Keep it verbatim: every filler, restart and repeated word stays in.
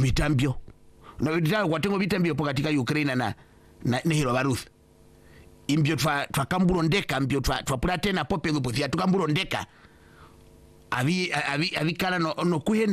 vitambio no vitambio kwatengo vitambio po katika Ukraine na na nehilo baruth imbio twa twa kamburo ndeka mbio twa twa pula tena pope ngupo tia tukamburo ndeka avi avi avi kana no no kuhena